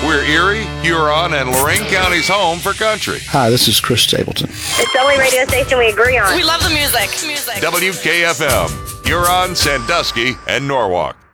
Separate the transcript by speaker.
Speaker 1: We're Erie, Huron, and Lorraine County's home for country.
Speaker 2: Hi, this is Chris Stapleton.
Speaker 3: It's the only radio station we agree on.
Speaker 4: We love the music.
Speaker 1: WKFM, Huron, Sandusky, and Norwalk.